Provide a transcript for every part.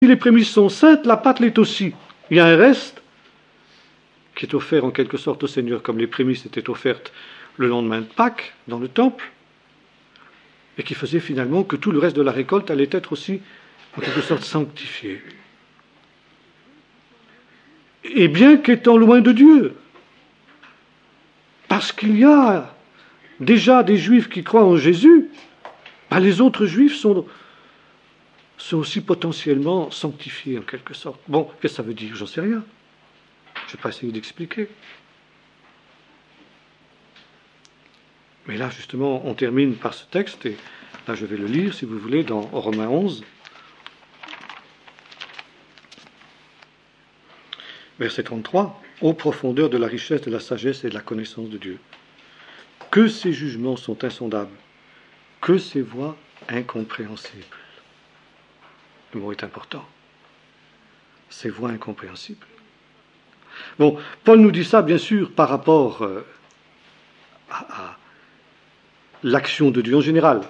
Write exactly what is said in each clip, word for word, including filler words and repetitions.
les prémices sont saintes, la pâte l'est aussi. Il y a un reste qui est offert en quelque sorte au Seigneur, comme les prémices étaient offertes le lendemain de Pâques dans le temple, et qui faisait finalement que tout le reste de la récolte allait être aussi en quelque sorte sanctifié. Et bien qu'étant loin de Dieu, parce qu'il y a déjà des Juifs qui croient en Jésus, ben les autres Juifs sont, sont aussi potentiellement sanctifiés en quelque sorte. Bon, qu'est-ce que ça veut dire? J'en sais rien. Je ne vais pas essayer d'expliquer. Mais là, justement, on termine par ce texte, et là, je vais le lire, si vous voulez, dans Romains onze, verset trente-trois. « Ô profondeur de la richesse, de la sagesse et de la connaissance de Dieu, que ses jugements sont insondables, que ses voies incompréhensibles. » Le mot est important. Ses voies incompréhensibles. Bon, Paul nous dit ça, bien sûr, par rapport euh, à, à l'action de Dieu en général.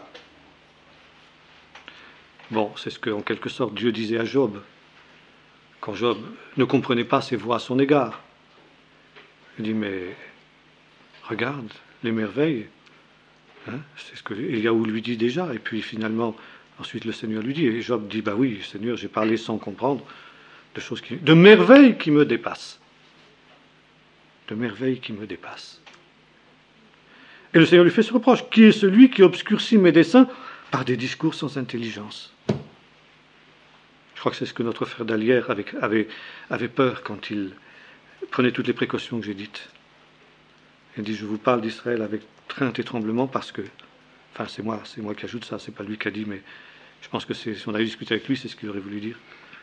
Bon, c'est ce que, en quelque sorte, Dieu disait à Job, quand Job ne comprenait pas ses voies à son égard. Il dit, mais regarde les merveilles. Hein, c'est ce que Éliaou lui dit déjà, et puis finalement, ensuite le Seigneur lui dit, et Job dit, bah oui, Seigneur, j'ai parlé sans comprendre, de choses qui, de merveilles qui me dépassent. De merveilles qui me dépassent. Et le Seigneur lui fait ce reproche, qui est celui qui obscurcit mes desseins par des discours sans intelligence. Je crois que c'est ce que notre frère Dalière avait, avait, avait peur quand il prenait toutes les précautions que j'ai dites. Il dit, je vous parle d'Israël avec crainte et tremblement parce que, enfin c'est moi, c'est moi qui ajoute ça, c'est pas lui qui a dit, mais je pense que c'est, si on avait discuté avec lui, c'est ce qu'il aurait voulu dire.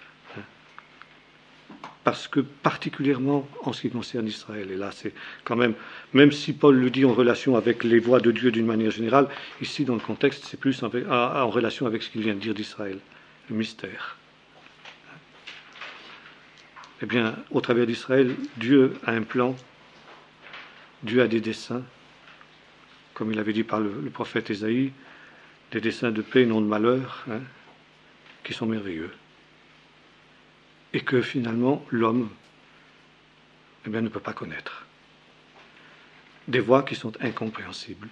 Parce que particulièrement en ce qui concerne Israël, et là c'est quand même, même si Paul le dit en relation avec les voies de Dieu d'une manière générale, ici dans le contexte c'est plus en, en relation avec ce qu'il vient de dire d'Israël, le mystère. Eh bien, au travers d'Israël, Dieu a un plan, Dieu a des desseins, comme il avait dit par le, le prophète Ésaïe, des desseins de paix, non de malheur, hein, qui sont merveilleux. Et que finalement, l'homme eh bien, ne peut pas connaître. Des voies qui sont incompréhensibles.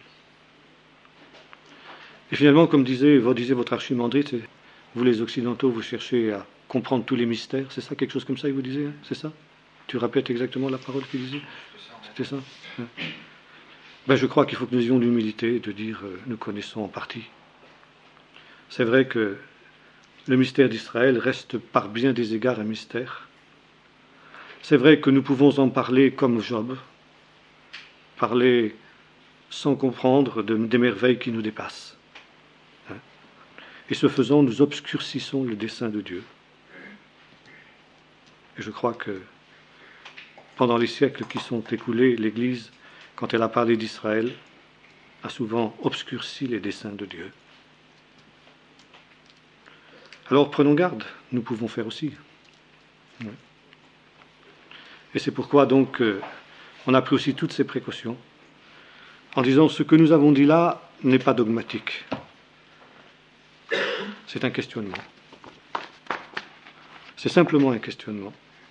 Et finalement, comme disait, vous disait votre archimandrite, vous les Occidentaux, vous cherchez à comprendre tous les mystères, c'est ça, quelque chose comme ça, il vous disait, hein, c'est ça? Tu répètes exactement la parole qu'il disait? C'était ça, hein. Ben, je crois qu'il faut que nous ayons l'humilité de dire euh, nous connaissons en partie. C'est vrai que le mystère d'Israël reste par bien des égards un mystère. C'est vrai que nous pouvons en parler comme Job, parler sans comprendre de, des merveilles qui nous dépassent. Hein. Et ce faisant, nous obscurcissons le dessein de Dieu. Et je crois que pendant les siècles qui sont écoulés, l'Église, quand elle a parlé d'Israël, a souvent obscurci les desseins de Dieu. Alors prenons garde, nous pouvons faire aussi. Oui. Et c'est pourquoi donc euh, on a pris aussi toutes ces précautions, en disant ce que nous avons dit là n'est pas dogmatique. C'est un questionnement. C'est simplement un questionnement.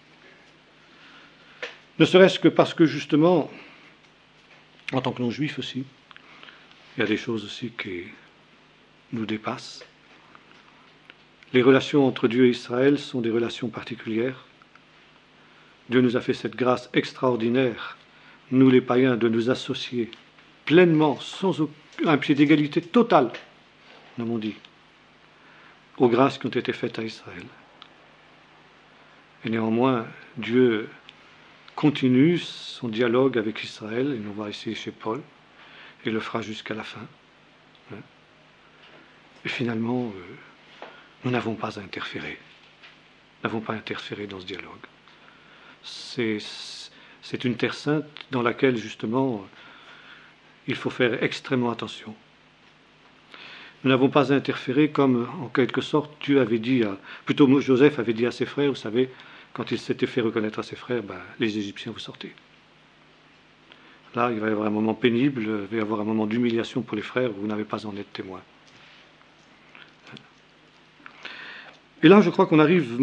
Ne serait-ce que parce que justement, en tant que non-juifs aussi, il y a des choses aussi qui nous dépassent. Les relations entre Dieu et Israël sont des relations particulières. Dieu nous a fait cette grâce extraordinaire, nous les païens, de nous associer pleinement, sans un pied d'égalité totale, nous avons dit, aux grâces qui ont été faites à Israël. Et néanmoins, Dieu continue son dialogue avec Israël, et nous voit ici chez Paul, et le fera jusqu'à la fin. Et finalement, nous n'avons pas à interférer. Nous n'avons pas à interférer dans ce dialogue. C'est, c'est une terre sainte dans laquelle, justement, il faut faire extrêmement attention. Nous n'avons pas à interférer comme, en quelque sorte, Dieu avait dit, à, plutôt Joseph avait dit à ses frères, vous savez, quand il s'était fait reconnaître à ses frères, ben, les Égyptiens, vous sortez. Là, il va y avoir un moment pénible, il va y avoir un moment d'humiliation pour les frères, vous n'avez pas à en être témoin. Et là, je crois qu'on arrive